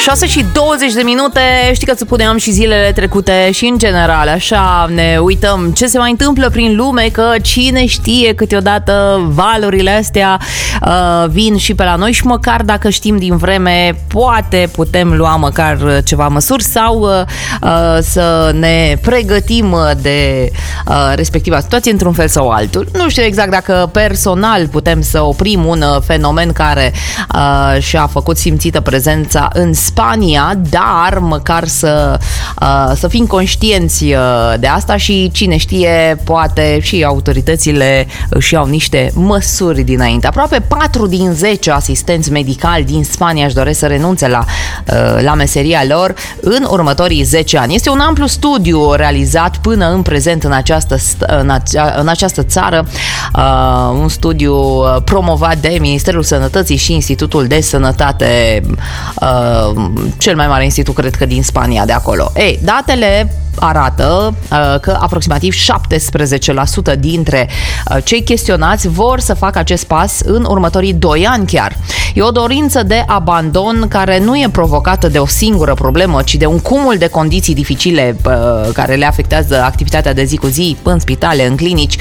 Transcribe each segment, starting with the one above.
6:20. Știi că îți spuneam și zilele trecute și în general, așa ne uităm ce se mai întâmplă prin lume, că cine știe, câteodată valurile astea vin și pe la noi și măcar dacă știm din vreme, poate putem lua măcar ceva măsuri sau să ne pregătim de respectiva situație într-un fel sau altul. Nu știu exact dacă personal putem să oprim un fenomen care și-a făcut simțită prezența în Spania, dar măcar să fim conștienți de asta și cine știe, poate și autoritățile își iau niște măsuri dinainte. Aproape 4 din 10 asistenți medicali din Spania își doresc să renunțe la meseria lor în următorii 10 ani. Este un amplu studiu realizat până în prezent în această țară, un studiu promovat de Ministerul Sănătății și Institutul de Sănătate, cel mai mare institut, cred că din Spania, de acolo. Ei, datele arată că aproximativ 17% dintre cei chestionați vor să facă acest pas în următorii 2 ani chiar. E o dorință de abandon care nu e provocată de o singură problemă, ci de un cumul de condiții dificile care le afectează activitatea de zi cu zi în spitale, în clinici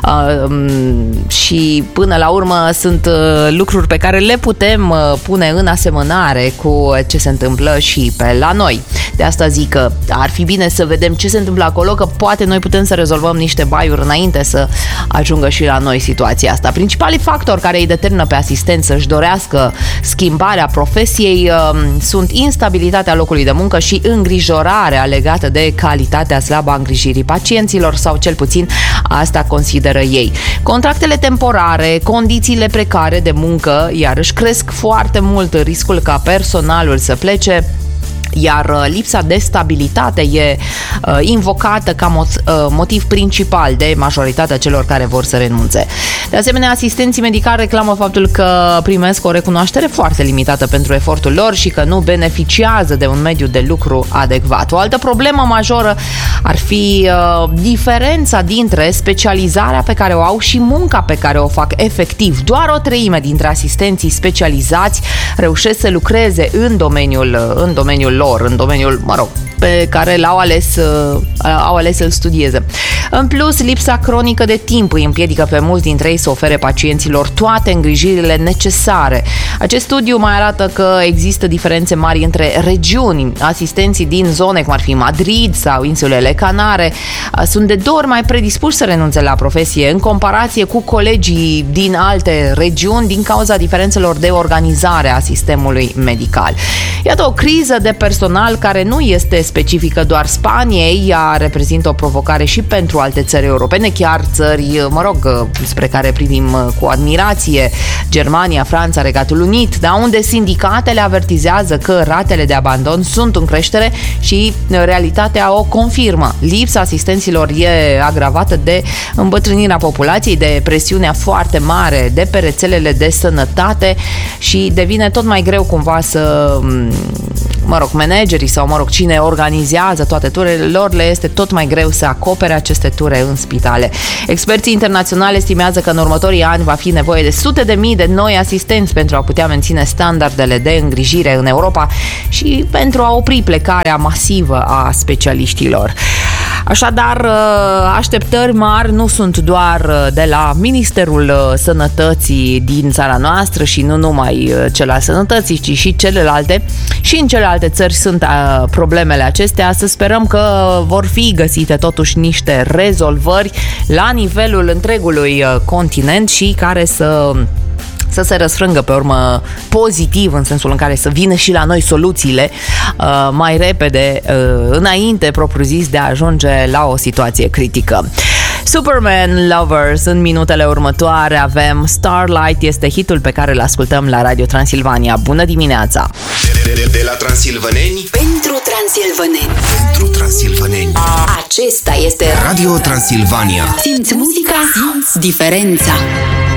și până la urmă sunt lucruri pe care le putem pune în asemănare cu ce se întâmplă și pe la noi. De asta zic că ar fi bine să vedem ce se întâmplă acolo, că poate noi putem să rezolvăm niște baiuri înainte să ajungă și la noi situația asta. Principalii factori care îi determină pe asistenți să-și dorească schimbarea profesiei sunt instabilitatea locului de muncă și îngrijorarea legată de calitatea slabă a îngrijirii pacienților, sau cel puțin asta consideră ei. Contractele temporare, condițiile precare de muncă, iarăși cresc foarte mult riscul ca personalul să plece, iar lipsa de stabilitate e invocată ca motiv principal de majoritatea celor care vor să renunțe. De asemenea, asistenții medicali reclamă faptul că primesc o recunoaștere foarte limitată pentru efortul lor și că nu beneficiază de un mediu de lucru adecvat. O altă problemă majoră ar fi diferența dintre specializarea pe care o au și munca pe care o fac efectiv. Doar o treime dintre asistenții specializați reușesc să lucreze în domeniul lor, în domeniul, pe care au ales să-l studieze. În plus, lipsa cronică de timp îi împiedică pe mulți dintre ei să ofere pacienților toate îngrijirile necesare. Acest studiu mai arată că există diferențe mari între regiuni. Asistenții din zone cum ar fi Madrid sau insulele Canare sunt de 2 ori mai predispuși să renunțe la profesie în comparație cu colegii din alte regiuni din cauza diferențelor de organizare a sistemului medical. Iată o criză de personal care nu este specifică doar Spaniei, ea reprezintă o provocare și pentru alte țări europene, chiar țări, spre care privim cu admirație, Germania, Franța, Regatul Unit, da, unde sindicatele avertizează că ratele de abandon sunt în creștere și realitatea o confirmă. Lipsa asistenților e agravată de îmbătrânirea populației, de presiunea foarte mare de pe rețelele de sănătate și devine tot mai greu cumva să managerii sau cine organizează toate turele lor, le este tot mai greu să acopere aceste ture în spitale. Experții internaționali estimează că în următorii ani va fi nevoie de sute de mii de noi asistenți pentru a putea menține standardele de îngrijire în Europa și pentru a opri plecarea masivă a specialiștilor. Așadar, așteptări mari nu sunt doar de la Ministerul Sănătății din țara noastră și nu numai cel al Sănătății, ci și celelalte. Și în celelalte țări sunt problemele acestea. Să sperăm că vor fi găsite totuși niște rezolvări la nivelul întregului continent și care să se răsfrângă pe urmă pozitiv, în sensul în care să vină și la noi soluțiile mai repede, înainte, propriu-zis, de a ajunge la o situație critică. Superman Lovers, în minutele următoare avem Starlight, este hitul pe care îl ascultăm la Radio Transilvania. Bună dimineața! De la transilvaneni pentru transilvaneni. Pentru transilvaneni. Acesta este Radio Transilvania. Simți muzica, simți diferența.